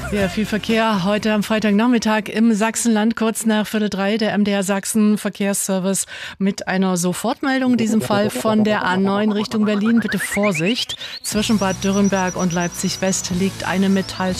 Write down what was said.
Ja, viel Verkehr heute am Freitagnachmittag im Sachsenland, kurz nach 2:45, der MDR Sachsen Verkehrsservice mit einer Sofortmeldung, in diesem Fall von der A9 Richtung Berlin. Bitte Vorsicht, zwischen Bad Dürrenberg und Leipzig West liegt eine